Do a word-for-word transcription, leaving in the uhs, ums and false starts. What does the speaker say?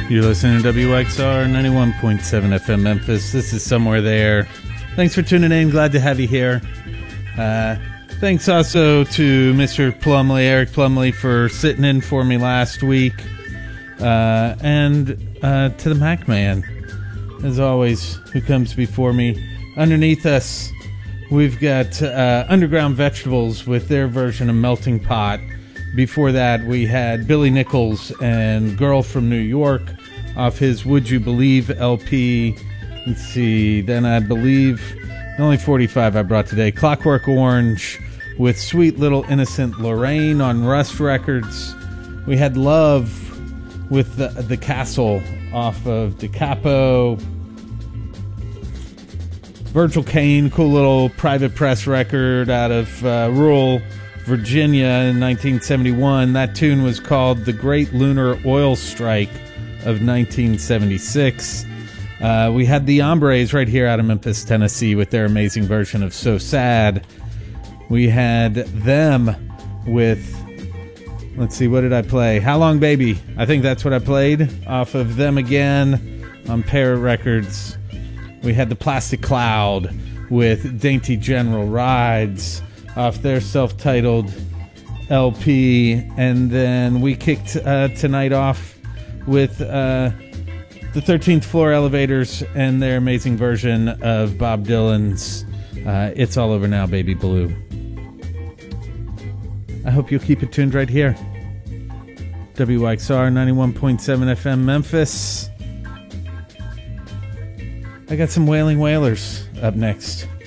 You're listening to W X R ninety-one point seven F M Memphis. This is Somewhere There. Thanks for tuning in. Glad to have you here. Uh, thanks also to Mister Plumley, Eric Plumley, for sitting in for me last week. Uh, and uh, to the Mac Man, as always, who comes before me. Underneath us, we've got uh, Underground Vegetables with their version of Melting Pot. Before that, we had Billy Nichols and Girl from New York off his Would You Believe L P. Let's see, then I believe the only forty-five I brought today, Clockwork Orange with Sweet Little Innocent Lorraine on Rust Records. We had Love with the, the Castle off of Da Capo. Virgil Caine, cool little private press record out of uh, rural Virginia in nineteen seventy-one. That tune was called The Great Lunar Oil Strike of nineteen seventy-six. Uh, we had the Hombres right here out of Memphis, Tennessee with their amazing version of So Sad. We had them with, let's see, what did I play? How Long Baby. I think that's what I played off of them again on Parrot Records. We had the Plastic Cloud with Dainty General Rides off their self-titled L P, and then we kicked uh, tonight off with uh, the thirteenth Floor Elevators and their amazing version of Bob Dylan's uh, It's All Over Now, Baby Blue. I hope you'll keep it tuned right here. W X R ninety-one point seven F M Memphis. I got some Wailing Wailers up next.